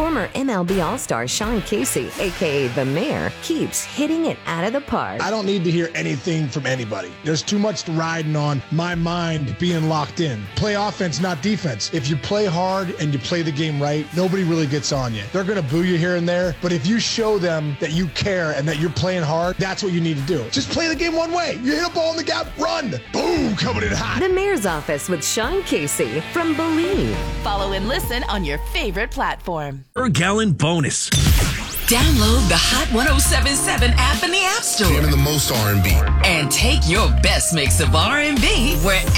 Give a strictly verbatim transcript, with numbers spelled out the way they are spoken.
Former M L B All-Star Sean Casey, a k a. The Mayor, keeps hitting it out of the park. I don't need to hear anything from anybody. There's too much riding on my mind being locked in. Play offense, not defense. If you play hard and you play the game right, nobody really gets on you. They're going to boo you here and there, but if you show them that you care and that you're playing hard, that's what you need to do. Just play the game one way. You hit a ball in the gap, run. Boom, coming in hot. The Mayor's Office with Sean Casey from Believe. Follow and listen on your favorite platform. Per gallon bonus. Download the Hot one oh seven point seven app in the App Store. Jamming the most R and B. And take your best mix of R and B wherever